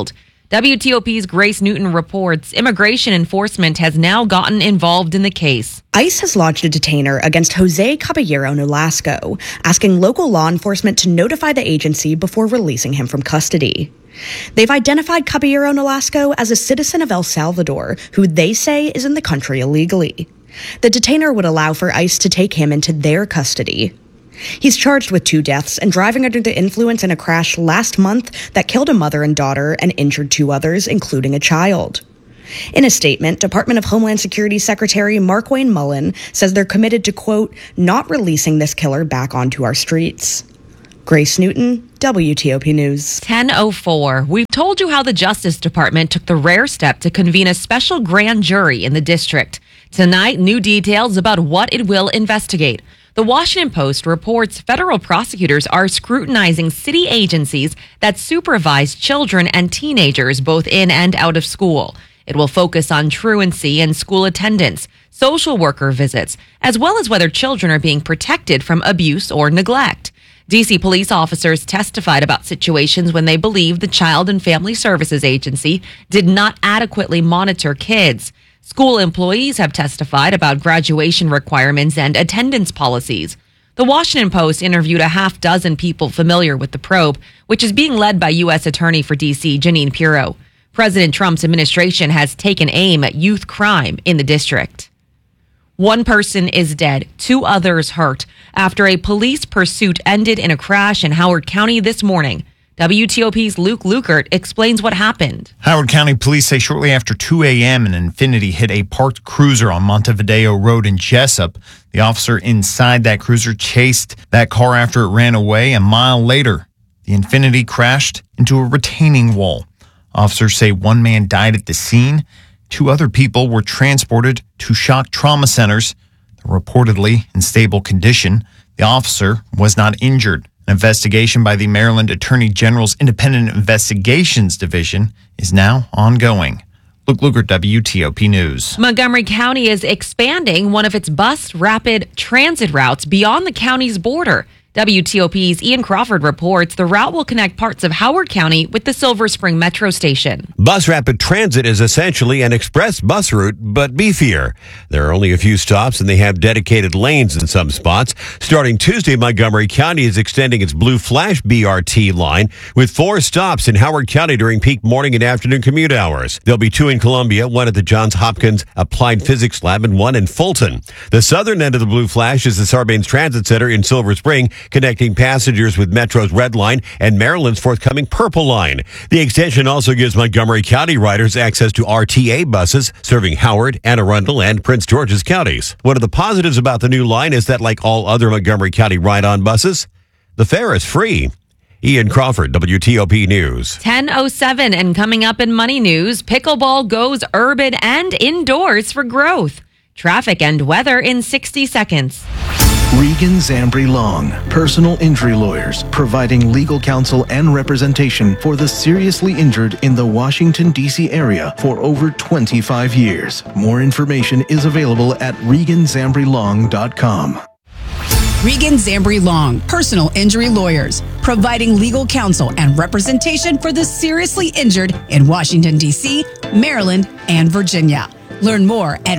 WTOP's Grace Newton reports immigration enforcement has now gotten involved in the case. ICE has lodged a detainer against Jose Caballero Nolasco, asking local law enforcement to notify the agency before releasing him from custody. They've identified Caballero Nolasco as a citizen of El Salvador, who they say is in the country illegally. The detainer would allow for ICE to take him into their custody. He's charged with 2 deaths and driving under the influence in a crash last month that killed a mother and daughter and injured 2 others, including a child. In a statement, Department of Homeland Security Secretary Markwayne Mullin says they're committed to, quote, not releasing this killer back onto our streets. Grace Newton, WTOP News. 10:04. We've told you how the Justice Department took the rare step to convene a special grand jury in the district. Tonight, new details about what it will investigate. The Washington Post reports federal prosecutors are scrutinizing city agencies that supervise children and teenagers both in and out of school. It will focus on truancy and school attendance, social worker visits, as well as whether children are being protected from abuse or neglect. D.C. police officers testified about situations when they believe the Child and Family Services Agency did not adequately monitor kids. School employees have testified about graduation requirements and attendance policies. The Washington Post interviewed a half dozen people familiar with the probe, which is being led by U.S. Attorney for D.C. Jeanine Pirro. President Trump's administration has taken aim at youth crime in the district. 1 person is dead, 2 others hurt after a police pursuit ended in a crash in Howard County this morning. WTOP's Luke Lukert explains what happened. Howard County police say shortly after 2 a.m. an Infiniti hit a parked cruiser on Montevideo Road in Jessup. The officer inside that cruiser chased that car after it ran away. A mile later, the Infiniti crashed into a retaining wall. Officers say 1 man died at the scene. 2 other people were transported to shock trauma centers. They're reportedly in stable condition. The officer was not injured. An investigation by the Maryland Attorney General's Independent Investigations Division is now ongoing. Luke Luger, WTOP News. Montgomery County is expanding one of its bus rapid transit routes beyond the county's border. WTOP's Ian Crawford reports the route will connect parts of Howard County with the Silver Spring Metro Station. Bus Rapid Transit is essentially an express bus route, but beefier. There are only a few stops, and they have dedicated lanes in some spots. Starting Tuesday, Montgomery County is extending its Blue Flash BRT line with 4 stops in Howard County during peak morning and afternoon commute hours. There'll be 2 in Columbia, 1 at the Johns Hopkins Applied Physics Lab, and 1 in Fulton. The southern end of the Blue Flash is the Sarbanes Transit Center in Silver Spring, connecting passengers with Metro's Red Line and Maryland's forthcoming Purple Line. The extension also gives Montgomery County riders access to RTA buses serving Howard, Anne Arundel, and Prince George's counties. One of the positives about the new line is that, like all other Montgomery County ride-on buses, the fare is free. Ian Crawford, WTOP News. 10:07, and coming up in Money News, pickleball goes urban and indoors for growth. Traffic and weather in 60 seconds. Regan Zambri Long, personal injury lawyers, providing legal counsel and representation for the seriously injured in the Washington, D.C. area for over 25 years. More information is available at reganzambrilong.com. Regan Zambri Long, personal injury lawyers, providing legal counsel and representation for the seriously injured in Washington, D.C., Maryland, and Virginia. Learn more at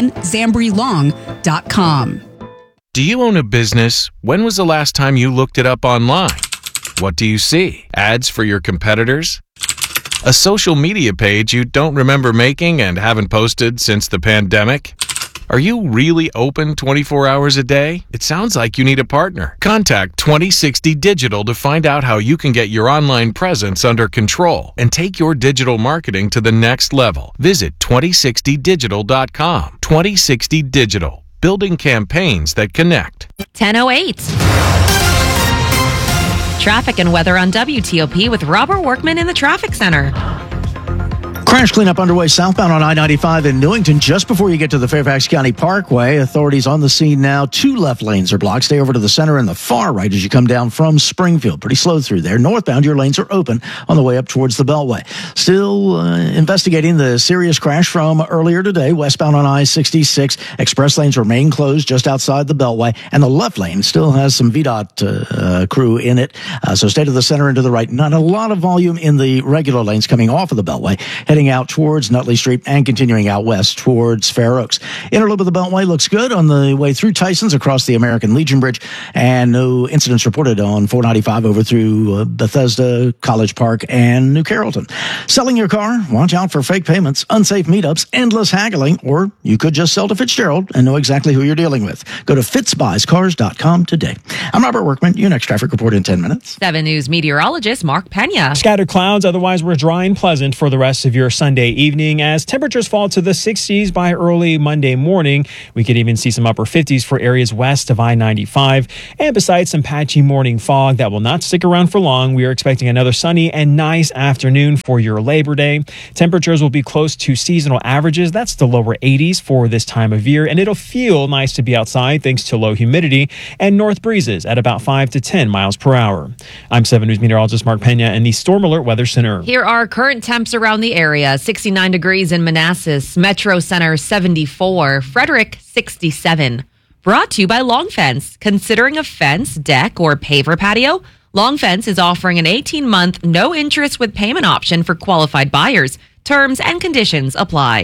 reganzambrilong.com. Do you own a business? When was the last time you looked it up online? What do you see? Ads for your competitors? A social media page you don't remember making and haven't posted since the pandemic? Are you really open 24 hours a day? It sounds like you need a partner. Contact 2060 Digital to find out how you can get your online presence under control and take your digital marketing to the next level. Visit 2060digital.com. 2060 Digital. Building campaigns that connect. 10:08. Traffic and weather on WTOP with Robert Workman in the traffic center. Crash cleanup underway southbound on I-95 in Newington just before you get to the Fairfax County Parkway. Authorities on the scene now. 2 left lanes are blocked. Stay over to the center and the far right as you come down from Springfield. Pretty slow through there. Northbound, your lanes are open on the way up towards the Beltway. Still investigating the serious crash from earlier today. Westbound on I-66. Express lanes remain closed just outside the Beltway. And the left lane still has some VDOT crew in it. So stay to the center and to the right. Not a lot of volume in the regular lanes coming off of the Beltway. Heading out towards Nutley Street and continuing out west towards Fair Oaks. Inner loop of the Beltway looks good on the way through Tyson's across the American Legion Bridge, and no incidents reported on 495 over through Bethesda, College Park, and New Carrollton. Selling your car? Watch out for fake payments, unsafe meetups, endless haggling, or you could just sell to Fitzgerald and know exactly who you're dealing with. Go to fitzbuyscars.com today. I'm Robert Workman. Your next traffic report in 10 minutes. 7 News meteorologist Mark Pena. Scattered clouds, otherwise we're dry and pleasant for the rest of your Sunday evening as temperatures fall to the 60s by early Monday morning. We could even see some upper 50s for areas west of I-95. And besides some patchy morning fog that will not stick around for long, we are expecting another sunny and nice afternoon for your Labor Day. Temperatures will be close to seasonal averages. That's the lower 80s for this time of year, and it'll feel nice to be outside thanks to low humidity and north breezes at about 5 to 10 miles per hour. I'm 7 News meteorologist Mark Pena in the Storm Alert Weather Center. Here are current temps around the area. 69 degrees in Manassas, Metro Center 74, Frederick 67. Brought to you by Long Fence. Considering a fence, deck, or paver patio? Long Fence is offering an 18-month, no interest with payment option for qualified buyers. Terms and conditions apply.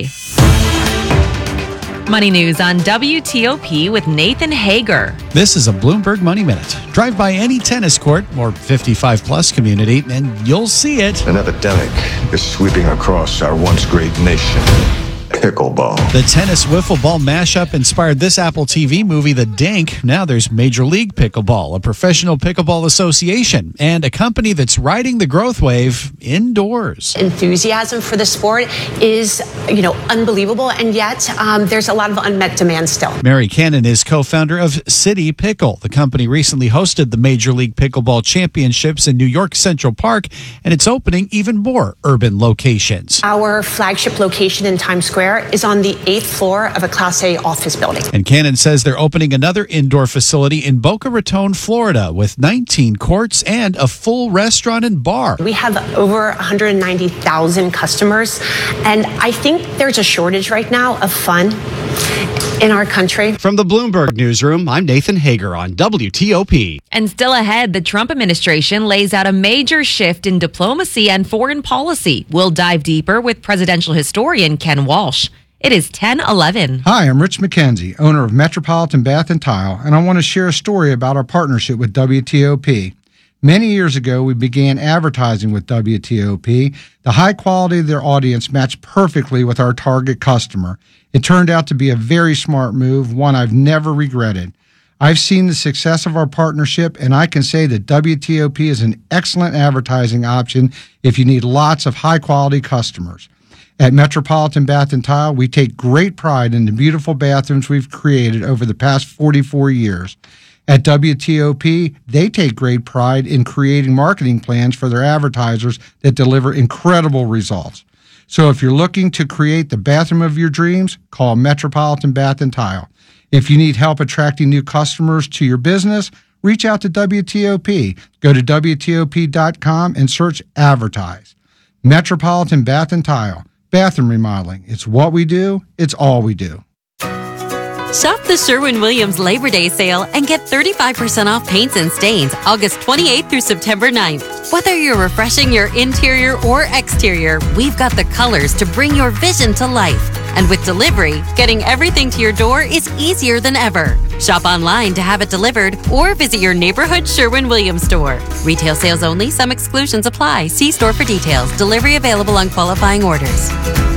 Money News on WTOP with Nathan Hager. This is a Bloomberg Money Minute. Drive by any tennis court or 55-plus community, and you'll see it. An epidemic is sweeping across our once great nation. Pickleball. The tennis wiffle ball mashup inspired this Apple TV movie, The Dink. Now there's Major League Pickleball, a professional pickleball association, and a company that's riding the growth wave indoors. Enthusiasm for the sport is, unbelievable, and yet there's a lot of unmet demand still. Mary Cannon is co-founder of City Pickle. The company recently hosted the Major League Pickleball Championships in New York Central Park, and it's opening even more urban locations. Our flagship location in Times Square is on the 8th floor of a Class A office building. And Cannon says they're opening another indoor facility in Boca Raton, Florida, with 19 courts and a full restaurant and bar. We have over 190,000 customers, and I think there's a shortage right now of fun in our country. From the Bloomberg Newsroom, I'm Nathan Hager on WTOP. And still ahead, the Trump administration lays out a major shift in diplomacy and foreign policy. We'll dive deeper with presidential historian Ken Walsh. It is 10:11. Hi, I'm Rich McKenzie, owner of Metropolitan Bath and Tile, and I want to share a story about our partnership with WTOP. Many years ago, we began advertising with WTOP. The high quality of their audience matched perfectly with our target customer. It turned out to be a very smart move, one I've never regretted. I've seen the success of our partnership, and I can say that WTOP is an excellent advertising option if you need lots of high-quality customers. At Metropolitan Bath and Tile, we take great pride in the beautiful bathrooms we've created over the past 44 years. At WTOP, they take great pride in creating marketing plans for their advertisers that deliver incredible results. So if you're looking to create the bathroom of your dreams, call Metropolitan Bath and Tile. If you need help attracting new customers to your business, reach out to WTOP. Go to WTOP.com and search Advertise. Metropolitan Bath and Tile. Bathroom remodeling. It's what we do. It's all we do. Shop the Sherwin-Williams Labor Day sale and get 35% off paints and stains August 28th through September 9th. Whether you're refreshing your interior or exterior, we've got the colors to bring your vision to life. And with delivery, getting everything to your door is easier than ever. Shop online to have it delivered or visit your neighborhood Sherwin-Williams store. Retail sales only. Some exclusions apply. See store for details. Delivery available on qualifying orders.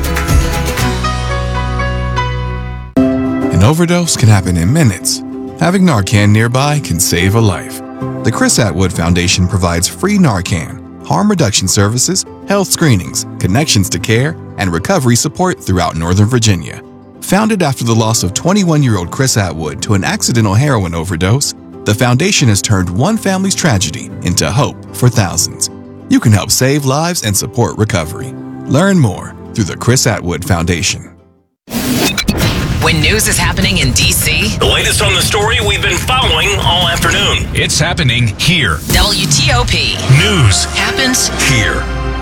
An overdose can happen in minutes. Having Narcan nearby can save a life. The Chris Atwood Foundation provides free Narcan, harm reduction services, health screenings, connections to care, and recovery support throughout Northern Virginia. Founded after the loss of 21-year-old Chris Atwood to an accidental heroin overdose, the foundation has turned one family's tragedy into hope for thousands. You can help save lives and support recovery. Learn more through the Chris Atwood Foundation. When news is happening in D.C., the latest on the story we've been following all afternoon. It's happening here. WTOP. News happens here.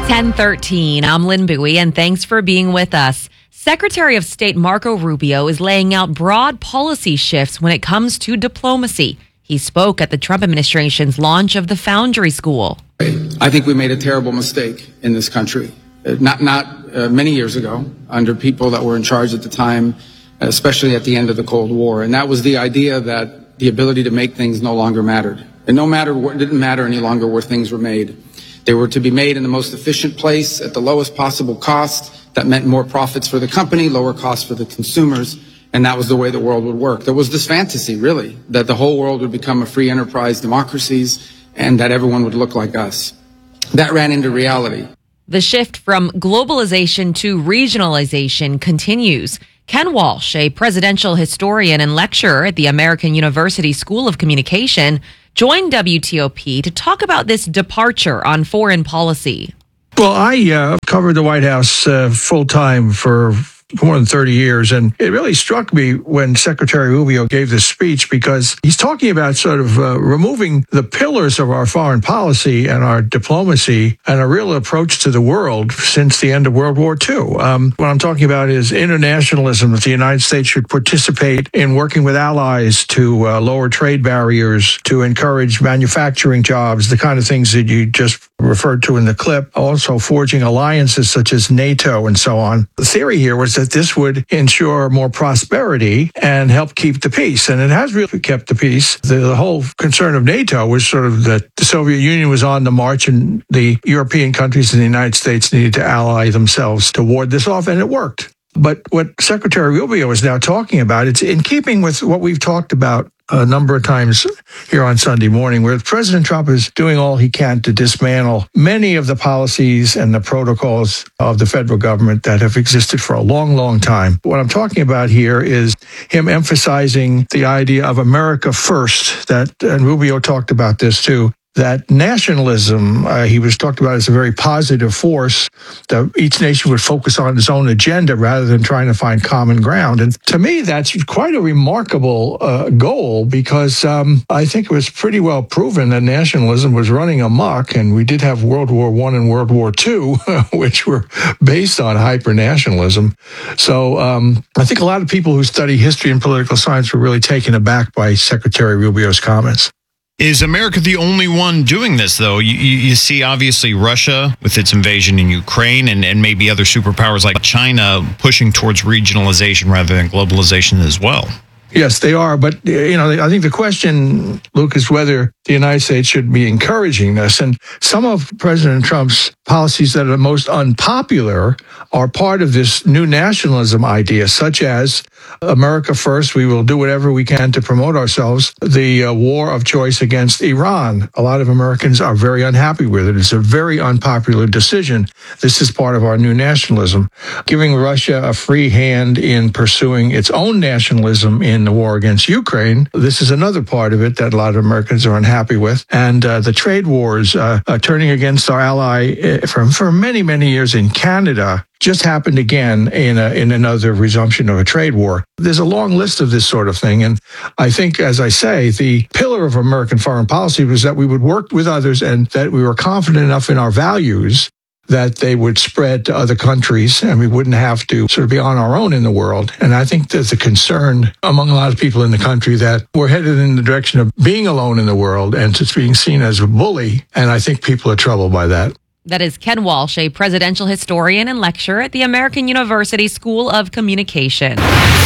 10:13. I'm Lynn Bowie, and thanks for being with us. Secretary of State Marco Rubio is laying out broad policy shifts when it comes to diplomacy. He spoke at the Trump administration's launch of the Foundry School. I think we made a terrible mistake in this country. Not many years ago, under people that were in charge at the time, especially at the end of the Cold War. And that was the idea that the ability to make things no longer mattered. And it didn't matter any longer where things were made. They were to be made in the most efficient place at the lowest possible cost. That meant more profits for the company, lower costs for the consumers. And that was the way the world would work. There was this fantasy, really, that the whole world would become a free enterprise democracies and that everyone would look like us. That ran into reality. The shift from globalization to regionalization continues. Ken Walsh, a presidential historian and lecturer at the American University School of Communication, joined WTOP to talk about this departure on foreign policy. Well, I covered the White House full-time for more than 30 years. And it really struck me when Secretary Rubio gave this speech, because he's talking about sort of removing the pillars of our foreign policy and our diplomacy and a real approach to the world since the end of World War II. What I'm talking about is internationalism, that the United States should participate in working with allies to lower trade barriers, to encourage manufacturing jobs, the kind of things that you just referred to in the clip, also forging alliances such as NATO and so on. The theory here was that this would ensure more prosperity and help keep the peace. And it has really kept the peace. The whole concern of NATO was sort of that the Soviet Union was on the march and the European countries and the United States needed to ally themselves to ward this off, and it worked. But what Secretary Rubio is now talking about, it's in keeping with what we've talked about a number of times here on Sunday morning, where President Trump is doing all he can to dismantle many of the policies and the protocols of the federal government that have existed for a long, long time. What I'm talking about here is him emphasizing the idea of America first, and Rubio talked about this too, that nationalism, he was talked about as a very positive force, that each nation would focus on its own agenda rather than trying to find common ground. And to me, that's quite a remarkable goal, because I think it was pretty well proven that nationalism was running amok, and we did have World War I and World War II, which were based on hyper-nationalism. So I think a lot of people who study history and political science were really taken aback by Secretary Rubio's comments. Is America the only one doing this, though? You see, obviously, Russia with its invasion in Ukraine and maybe other superpowers like China pushing towards regionalization rather than globalization as well. Yes, they are. But, I think the question, Luke, is whether the United States should be encouraging this. And some of President Trump's policies that are most unpopular are part of this new nationalism idea, such as America first, we will do whatever we can to promote ourselves. The war of choice against Iran. A lot of Americans are very unhappy with it. It's a very unpopular decision. This is part of our new nationalism. Giving Russia a free hand in pursuing its own nationalism in the war against Ukraine. This is another part of it that a lot of Americans are unhappy with. And the trade wars turning against our ally for many, many years in Canada just happened again in another resumption of a trade war. There's a long list of this sort of thing. And I think, as I say, the pillar of American foreign policy was that we would work with others and that we were confident enough in our values that they would spread to other countries and we wouldn't have to sort of be on our own in the world. And I think there's a concern among a lot of people in the country that we're headed in the direction of being alone in the world and just being seen as a bully. And I think people are troubled by that. That is Ken Walsh, a presidential historian and lecturer at the American University School of Communication.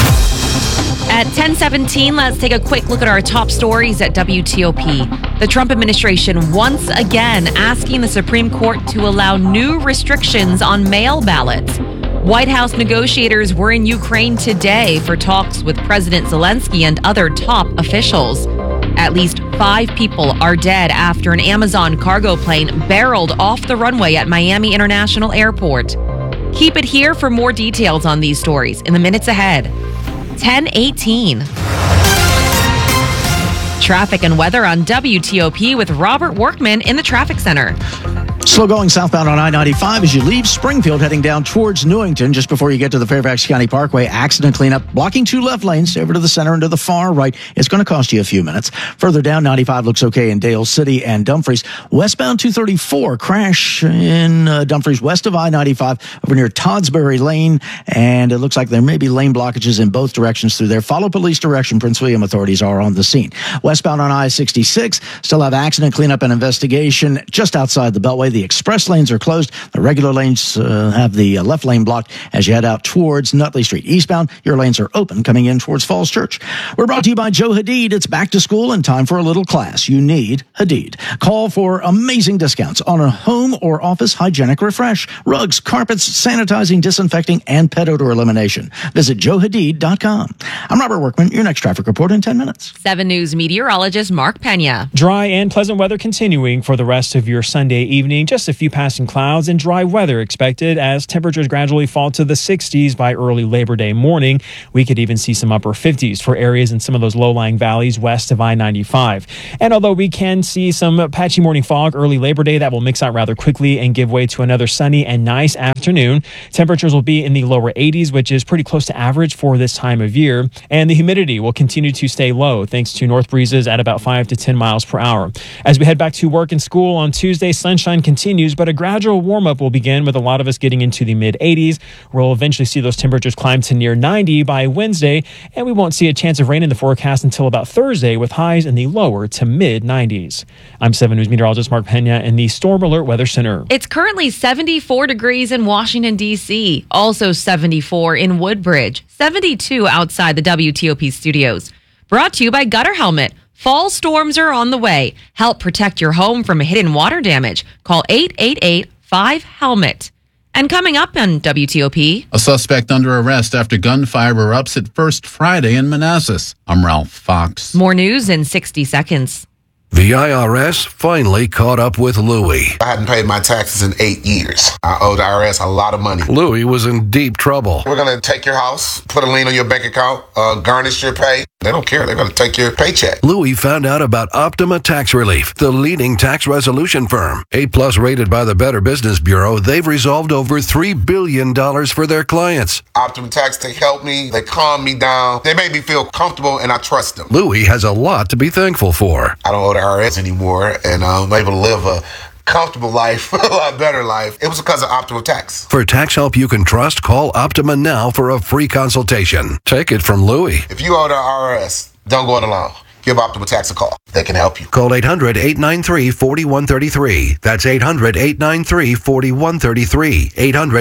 At 10:17, let's take a quick look at our top stories at WTOP. The Trump administration once again asking the Supreme Court to allow new restrictions on mail ballots. White House negotiators were in Ukraine today for talks with President Zelensky and other top officials. At least 5 people are dead after an Amazon cargo plane barreled off the runway at Miami International Airport. Keep it here for more details on these stories in the minutes ahead. 10:18. Traffic and weather on WTOP with Robert Workman in the traffic center. Slow going southbound on I-95 as you leave Springfield heading down towards Newington. Just before you get to the Fairfax County Parkway, accident cleanup blocking 2 left lanes over to the center and to the far right. It's going to cost you a few minutes. Further down, 95 looks okay in Dale City and Dumfries. Westbound 234 crash in Dumfries west of I-95 over near Toddsbury Lane, and it looks like there may be lane blockages in both directions through there. Follow police direction. Prince William authorities are on the scene. Westbound on I-66 still have accident cleanup and investigation just outside the Beltway. The express lanes are closed. The regular lanes have the left lane blocked as you head out towards Nutley Street. Eastbound, your lanes are open coming in towards Falls Church. We're brought to you by Joe Hadid. It's back to school and time for a little class. You need Hadid. Call for amazing discounts on a home or office hygienic refresh, rugs, carpets, sanitizing, disinfecting, and pet odor elimination. Visit joehadid.com. I'm Robert Workman. Your next traffic report in 10 minutes. 7 News meteorologist Mark Pena. Dry and pleasant weather continuing for the rest of your Sunday evening. Just a few passing clouds and dry weather expected as temperatures gradually fall to the 60s by early Labor Day morning. We could even see some upper 50s for areas in some of those low-lying valleys west of I-95. And although we can see some patchy morning fog early Labor Day, that will mix out rather quickly and give way to another sunny and nice afternoon. Temperatures will be in the lower 80s, which is pretty close to average for this time of year. And the humidity will continue to stay low thanks to north breezes at about 5 to 10 miles per hour. As we head back to work and school on Tuesday, sunshine continues, but a gradual warm-up will begin with a lot of us getting into the mid-80s. We'll eventually see those temperatures climb to near 90 by Wednesday, and we won't see a chance of rain in the forecast until about Thursday with highs in the lower to mid-90s. I'm 7 News meteorologist Mark Pena in the Storm Alert Weather Center. It's currently 74 degrees in Washington, D.C., also 74 in Woodbridge, 72 outside the WTOP studios. Brought to you by Gutter Helmet. Fall storms are on the way. Help protect your home from hidden water damage. Call 888-5HELMET. And coming up on WTOP. A suspect under arrest after gunfire erupts at First Friday in Manassas. I'm Ralph Fox. More news in 60 seconds. The IRS finally caught up with Louie. I hadn't paid my taxes in 8 years. I owed the IRS a lot of money. Louie was in deep trouble. We're going to take your house, put a lien on your bank account, garnish your pay. They don't care. They're going to take your paycheck. Louie found out about Optima Tax Relief, the leading tax resolution firm. A+ rated by the Better Business Bureau, they've resolved over $3 billion for their clients. Optima Tax, they help me. They calm me down. They make me feel comfortable, and I trust them. Louie has a lot to be thankful for. I don't owe the IRS anymore, and I'm able to live a comfortable life, a lot better life. It was because of Optima Tax. For tax help you can trust, call Optima now for a free consultation. Take it from Louie. If you owe the IRS, don't go it alone. Give Optima Tax a call. They can help you. Call 800-893-4133. That's 800-893-4133.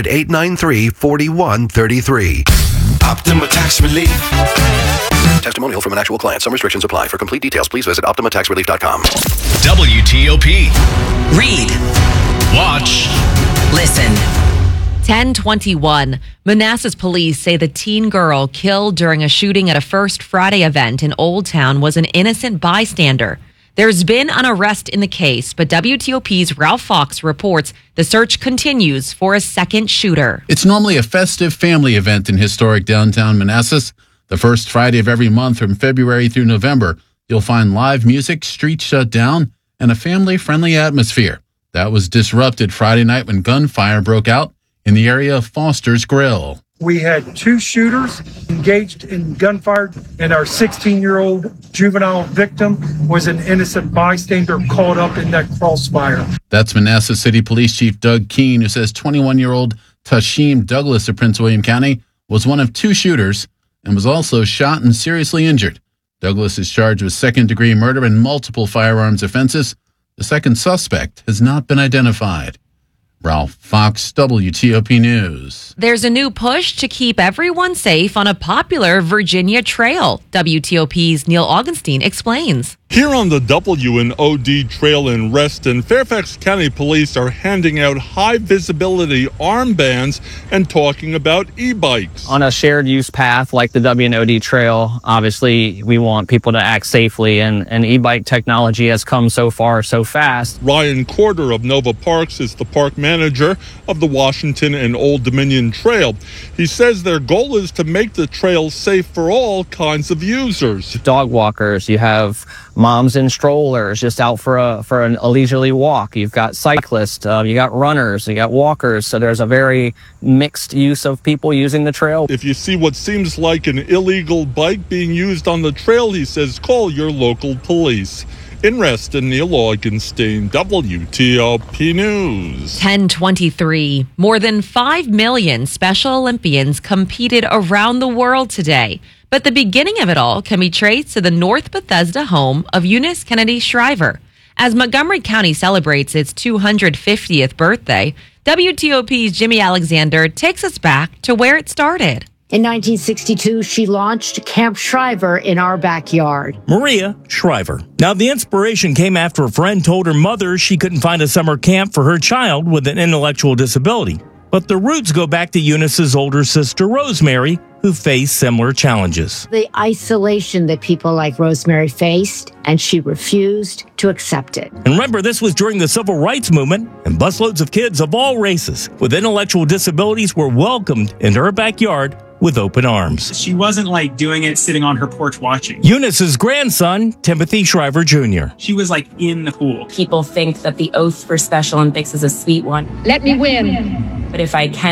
800-893-4133. Optima Tax Relief. Testimonial from an actual client. Some restrictions apply. For complete details, please visit OptimaTaxRelief.com. WTOP. Read. Watch. Listen. 10:21. Manassas police say the teen girl killed during a shooting at a First Friday event in Old Town was an innocent bystander. There's been an arrest in the case, but WTOP's Ralph Fox reports the search continues for a second shooter. It's normally a festive family event in historic downtown Manassas. The first Friday of every month from February through November, you'll find live music, streets shut down, and a family-friendly atmosphere. That was disrupted Friday night when gunfire broke out in the area of Foster's Grill. We had 2 shooters engaged in gunfire, and our 16-year-old juvenile victim was an innocent bystander caught up in that crossfire. That's Manassas City Police Chief Doug Keene, who says 21-year-old Tashim Douglas of Prince William County was one of 2 shooters and was also shot and seriously injured. Douglas is charged with second-degree murder and multiple firearms offenses. The second suspect has not been identified. Ralph Fox, WTOP News. There's a new push to keep everyone safe on a popular Virginia trail. WTOP's Neil Augenstein explains. Here on the W&OD Trail in Reston, Fairfax County Police are handing out high-visibility armbands and talking about e-bikes. On a shared-use path like the W&OD Trail, obviously, we want people to act safely, and e-bike technology has come so far so fast. Ryan Corder of Nova Parks is the park manager of the Washington and Old Dominion Trail. He says their goal is to make the trail safe for all kinds of users. Dog walkers, you have moms in strollers just out for a leisurely walk. You've got cyclists, you got runners, you got walkers. So there's a very mixed use of people using the trail. If you see what seems like an illegal bike being used on the trail, he says, call your local police. In Reston, Neil Augenstein, WTOP News. 10:23. More than 5 million Special Olympians competed around the world today. But the beginning of it all can be traced to the North Bethesda home of Eunice Kennedy Shriver. As Montgomery County celebrates its 250th birthday, WTOP's Jimmy Alexander takes us back to where it started. In 1962, she launched Camp Shriver in our backyard. Maria Shriver. Now, the inspiration came after a friend told her mother she couldn't find a summer camp for her child with an intellectual disability. But the roots go back to Eunice's older sister, Rosemary, who faced similar challenges. The isolation that people like Rosemary faced, and she refused to accept it. And remember, this was during the Civil Rights Movement, and busloads of kids of all races with intellectual disabilities were welcomed into her backyard with open arms. She wasn't like doing it sitting on her porch watching. Eunice's grandson, Timothy Shriver Jr. She was like in the pool. People think that the oath for Special Olympics is a sweet one. Let me win. But if I can